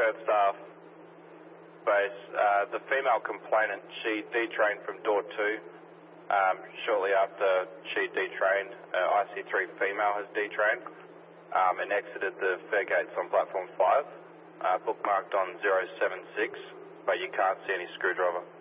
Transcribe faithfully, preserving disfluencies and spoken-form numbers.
Perth staff base. Uh, the female complainant, she detrained from door two. Um, shortly after she detrained, uh, I C three female has detrained um, and exited the fare gates on platform five, uh, bookmarked on zero seven six, but you can't see any screwdriver.